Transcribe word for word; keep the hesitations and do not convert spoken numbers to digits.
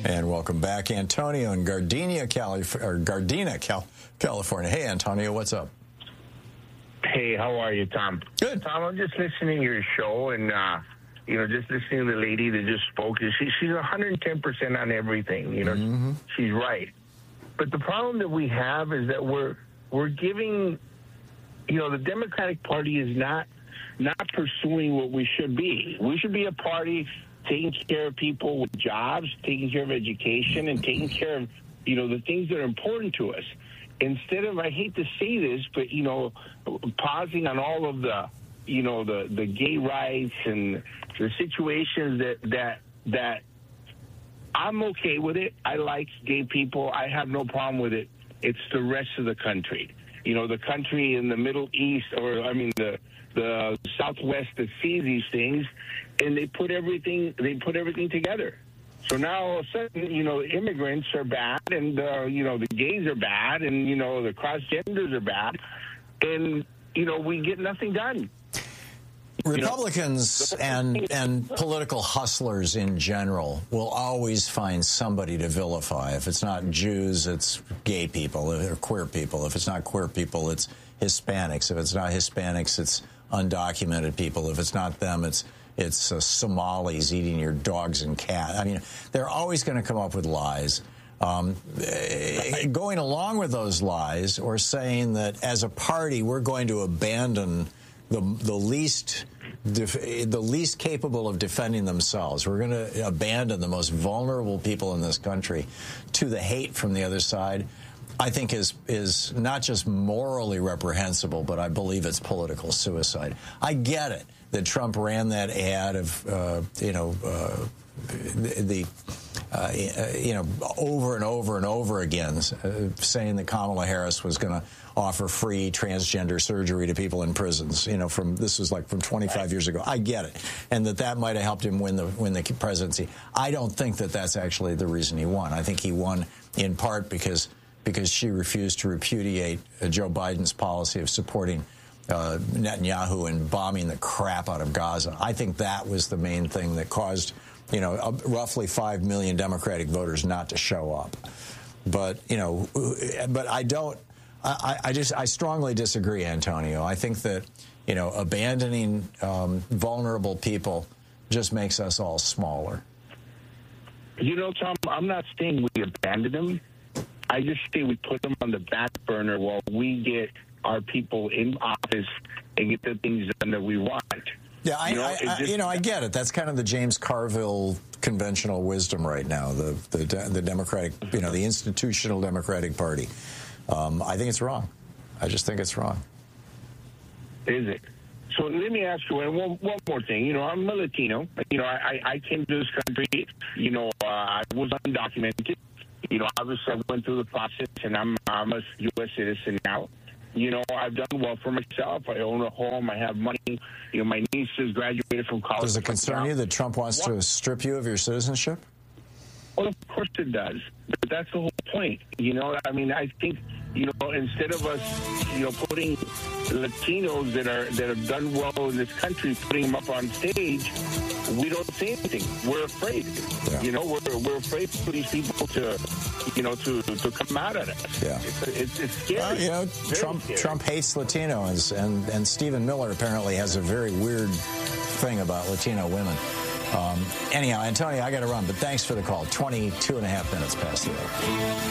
And welcome back, Antonio in Gardena, Calif or Gardena, Cal California. Hey, Antonio, what's up? Hey, how are you, Tom? Good. Tom, I'm just listening to your show, and, uh, you know, just listening to the lady that just spoke. She, she's one hundred ten percent on everything. You know, mm-hmm. She's right. But the problem that we have is that we're we're giving, you know, the Democratic Party is not not pursuing what we should be. We should be a party taking care of people with jobs, taking care of education, and taking care of, you know, the things that are important to us. Instead of, I hate to say this, but, you know, pausing on all of the, you know, the, the gay rights and the situations that, that, that I'm okay with it. I like gay people. I have no problem with it. It's the rest of the country. You know, the country in the Middle East, or, I mean, the, the Southwest that sees these things, and they put everything, they put everything together. So now all of a sudden, you know, immigrants are bad, and, uh, you know, the gays are bad, and, you know, the cross-genders are bad, and, you know, we get nothing done. Republicans and and political hustlers in general will always find somebody to vilify. If it's not Jews, it's gay people or queer people. If it's not queer people, it's Hispanics. If it's not Hispanics, it's undocumented people. If it's not them, it's it's uh, Somalis eating your dogs and cats. I mean, they're always going to come up with lies. Um, going along with those lies, or saying that as a party we're going to abandon the the least the least capable of defending themselves. We're going to abandon the most vulnerable people in this country to the hate from the other side. I think is is not just morally reprehensible, but I believe it's political suicide. I get it that Trump ran that ad of uh, you know uh, the. the Uh, you know, over and over and over again, uh, saying that Kamala Harris was going to offer free transgender surgery to people in prisons. You know, from this was like from twenty-five years ago. I get it, and that that might have helped him win the win the presidency. I don't think that that's actually the reason he won. I think he won in part because because she refused to repudiate uh, Joe Biden's policy of supporting uh, Netanyahu and bombing the crap out of Gaza. I think that was the main thing that caused, you know, uh, roughly five million Democratic voters not to show up. But, you know, but I don't, I, I just, I strongly disagree, Antonio. I think that, you know, abandoning um, vulnerable people just makes us all smaller. You know, Tom, I'm not saying we abandon them. I just say we put them on the back burner while we get our people in office and get the things done that we want. Yeah, I, you know, I, I, just, you know, I get it. That's kind of the James Carville conventional wisdom right now. The the the Democratic, you know, the institutional Democratic Party. Um, I think it's wrong. I just think it's wrong. Is it? So let me ask you one, one more thing. You know, I'm a Latino. You know, I, I came to this country. You know, uh, I was undocumented. You know, obviously I went through the process, and I'm I'm a U S citizen now. You know, I've done well for myself. I own a home. I have money. You know, my niece has graduated from college. Does it concern you that Trump wants what? to strip you of your citizenship? Well, of course it does. But that's the whole point. You know, I mean, I think, you know, instead of us, you know, putting Latinos that are that have done well in this country, putting them up on stage, we don't say anything. We're afraid. Yeah. You know, we're we're afraid for these people to, you know, to, to come out of it. Yeah, it's, it's, it's scary. Well, you know, very Trump scary. Trump hates Latinos, and and Stephen Miller apparently has a very weird thing about Latino women. Um, anyhow, Antonio, I got to run, but thanks for the call. twenty-two and a half minutes past the hour.